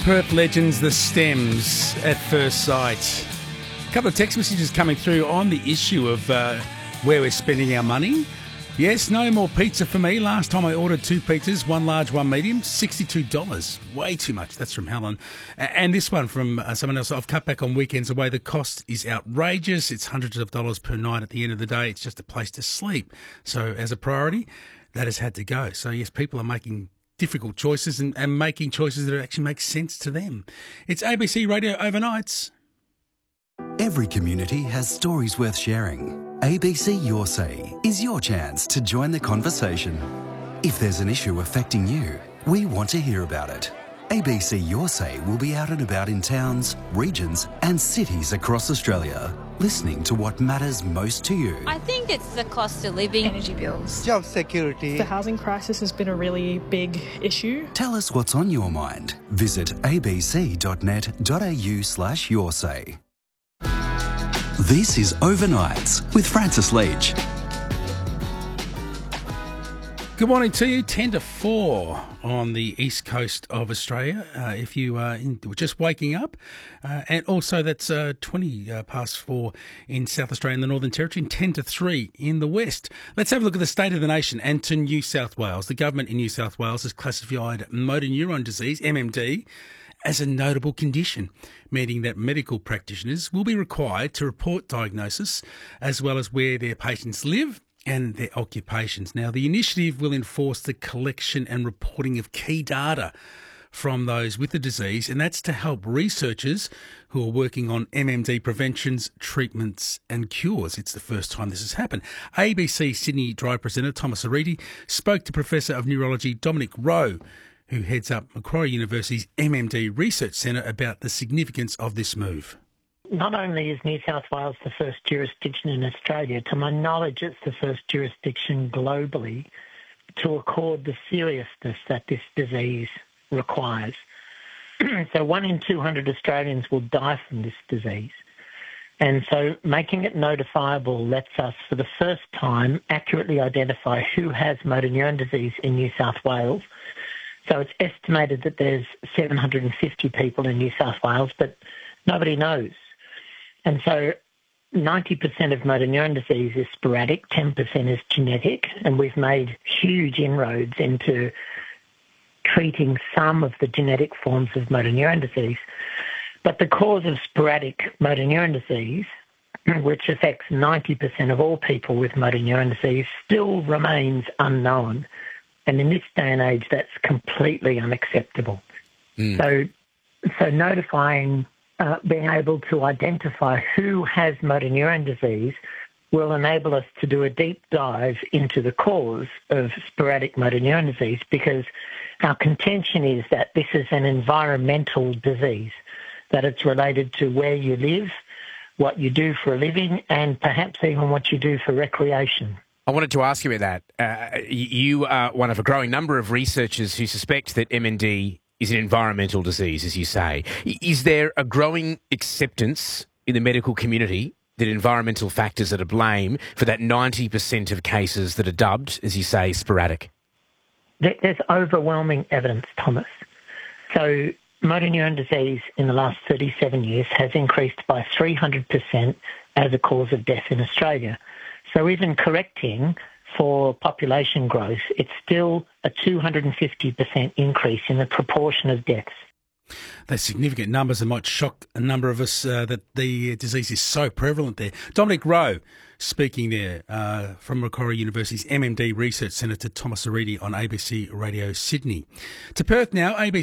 Perth legends, the Stems, at first sight. A couple of text messages coming through on the issue of where we're spending our money. Yes, no more pizza for me. Last time I ordered 2 pizzas, 1 large, 1 medium, $62. Way too much. That's from Helen. And this one from someone else. I've cut back on weekends away. The cost is outrageous. It's hundreds of dollars per night at the end of the day. It's just a place to sleep. So as a priority, that has had to go. So yes, people are making difficult choices and making choices that actually make sense to them. It's ABC Radio Overnights. Every community has stories worth sharing. ABC Your Say is your chance to join the conversation. If there's an issue affecting you, we want to hear about it. ABC Your Say will be out and about in towns, regions and cities across Australia, listening to what matters most to you. I think it's the cost of living. Energy bills. Job security. The housing crisis has been a really big issue. Tell us what's on your mind. Visit abc.net.au/yoursay. This is Overnights with Francis Leach. Good morning to you. 10 to 4 on the east coast of Australia. If you are just waking up, and also that's 20 past 4 in South Australia and the Northern Territory, and 10 to 3 in the west. Let's have a look at the state of the nation and to New South Wales. The government in New South Wales has classified motor neuron disease, MMD, as a notable condition, meaning that medical practitioners will be required to report diagnosis as well as where their patients live and their occupations. Now, the initiative will enforce the collection and reporting of key data from those with the disease, and that's to help researchers who are working on MMD preventions, treatments and cures. It's the first time this has happened. ABC Sydney Drive presenter Thomas Aridi spoke to Professor of Neurology Dominic Rowe, who heads up Macquarie University's MMD Research Centre, about the significance of this move. Not only is New South Wales the first jurisdiction in Australia, to my knowledge it's the first jurisdiction globally to accord the seriousness that this disease requires. So 1 in 200 Australians will die from this disease. And so making it notifiable lets us, for the first time, accurately identify who has motor neuron disease in New South Wales. So it's estimated that there's 750 people in New South Wales, but nobody knows. And so 90% of motor neuron disease is sporadic, 10% is genetic, and we've made huge inroads into treating some of the genetic forms of motor neuron disease. But the cause of sporadic motor neuron disease, which affects 90% of all people with motor neuron disease, still remains unknown. And in this day and age, that's completely unacceptable. So notifying, being able to identify who has motor neuron disease will enable us to do a deep dive into the cause of sporadic motor neuron disease, because our contention is that this is an environmental disease, that it's related to where you live, what you do for a living, and perhaps even what you do for recreation. I wanted to ask you about that. You are one of a growing number of researchers who suspect that MND is an environmental disease, as you say. Is there a growing acceptance in the medical community that environmental factors are to blame for that 90% of cases that are dubbed, as you say, sporadic? There's overwhelming evidence, Thomas. So motor neuron disease in the last 37 years has increased by 300% as a cause of death in Australia. So even correcting for population growth, it's still a 250% increase in the proportion of deaths. Those significant numbers that might shock a number of us that the disease is so prevalent there. Dominic Rowe speaking there from Macquarie University's MMD Research Centre to Thomas Aridi on ABC Radio Sydney. To Perth now, ABC